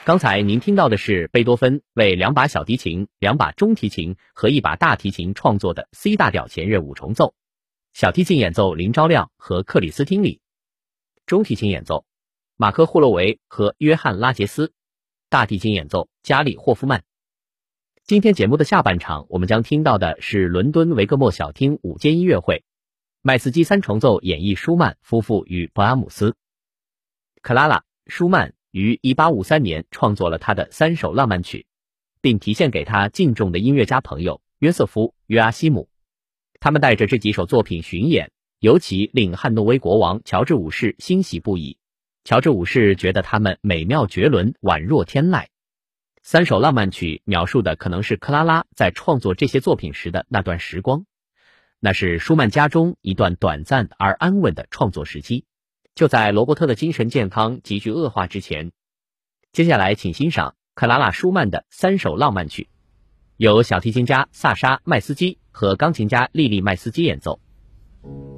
刚才您听到的是贝多芬为2把小提琴、2把中提琴和1把大提琴创作的 C 大调前任5重奏，小提琴演奏林昭亮和克里斯汀里，中提琴演奏马克霍洛维和约翰拉杰斯，大提琴演奏加利霍夫曼。今天节目的下半场，我们将听到的是伦敦维格莫小厅午间音乐会，麦斯基3重奏演绎舒曼夫妇与勃阿姆斯。克拉拉·舒曼于1853年创作了他的3首浪漫曲，并题献给他敬重的音乐家朋友约瑟夫·约阿希姆。他们带着这几首作品巡演，尤其令汉诺威国王乔治5世欣喜不已。乔治5世觉得他们美妙绝伦，宛若天籁。3首浪漫曲描述的可能是克拉拉在创作这些作品时的那段时光，那是舒曼家中一段短暂而安稳的创作时期，就在罗伯特的精神健康急剧恶化之前。接下来请欣赏克拉拉·舒曼的3首浪漫曲，由小提琴家萨沙·麦斯基和钢琴家莉莉·麦斯基演奏。